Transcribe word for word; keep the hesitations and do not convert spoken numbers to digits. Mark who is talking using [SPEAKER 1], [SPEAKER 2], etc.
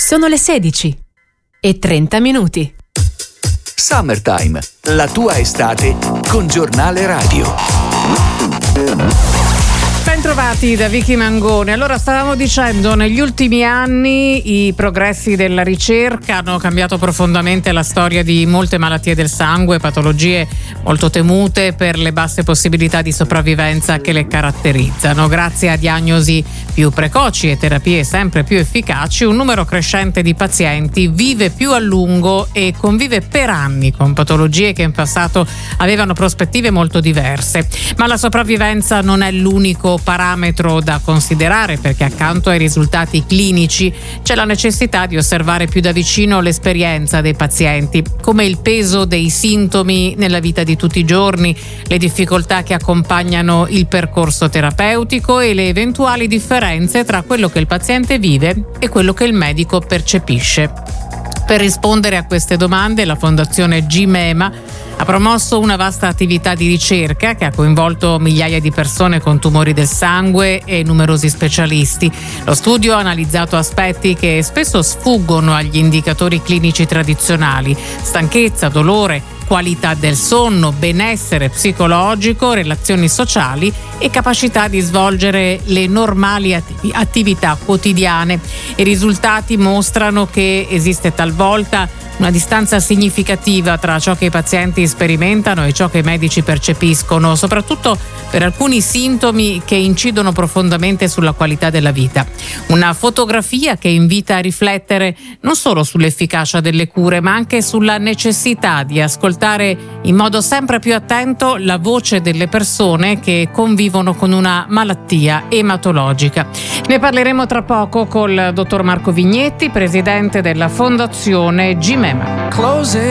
[SPEAKER 1] Sono le sedici e trenta minuti.
[SPEAKER 2] Summertime, la tua estate con Giornale Radio.
[SPEAKER 3] Bentrovati da Vicky Mangone. Allora, stavamo dicendo, negli ultimi anni i progressi della ricerca hanno cambiato profondamente la storia di molte malattie del sangue, patologie molto temute per le basse possibilità di sopravvivenza che le caratterizzano. Grazie a diagnosi più precoci e terapie sempre più efficaci, un numero crescente di pazienti vive più a lungo e convive per anni con patologie che in passato avevano prospettive molto diverse. Ma la sopravvivenza non è l'unico parametro da considerare, perché accanto ai risultati clinici c'è la necessità di osservare più da vicino l'esperienza dei pazienti, come il peso dei sintomi nella vita di tutti i giorni, le difficoltà che accompagnano il percorso terapeutico e le eventuali differenze tra quello che il paziente vive e quello che il medico percepisce. Per rispondere a queste domande, la Fondazione Gimema ha promosso una vasta attività di ricerca che ha coinvolto migliaia di persone con tumori del sangue e numerosi specialisti. Lo studio ha analizzato aspetti che spesso sfuggono agli indicatori clinici tradizionali: stanchezza, dolore, qualità del sonno, benessere psicologico, relazioni sociali e capacità di svolgere le normali attività quotidiane. I risultati mostrano che esiste talvolta una distanza significativa tra ciò che i pazienti sperimentano e ciò che i medici percepiscono, soprattutto per alcuni sintomi che incidono profondamente sulla qualità della vita. Una fotografia che invita a riflettere non solo sull'efficacia delle cure, ma anche sulla necessità di ascoltare in modo sempre più attento la voce delle persone che convivono con una malattia ematologica. Ne parleremo tra poco col dottor Marco Vignetti, presidente della Fondazione Gimema.